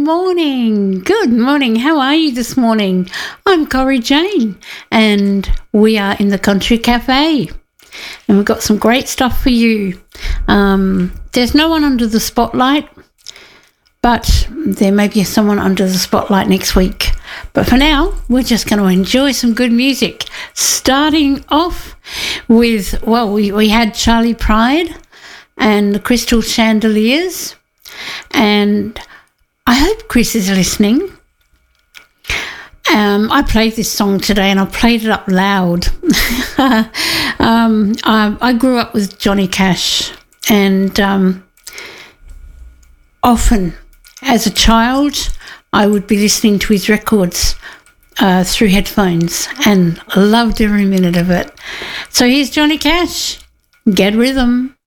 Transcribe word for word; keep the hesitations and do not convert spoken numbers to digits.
morning. Good morning. How are you this morning? I'm Corrie Jane and we are in the Country Cafe and we've got some great stuff for you. Um, there's no one under the spotlight, but there may be someone under the spotlight next week. But for now, we're just going to enjoy some good music. Starting off with, well, we, we had Charley Pride and the Crystal Chandeliers. And I hope Chris is listening. Um, I played this song today and I played it up loud. um, I, I grew up with Johnny Cash, and um, often as a child I would be listening to his records uh, through headphones and loved every minute of it. So here's Johnny Cash, Get Rhythm.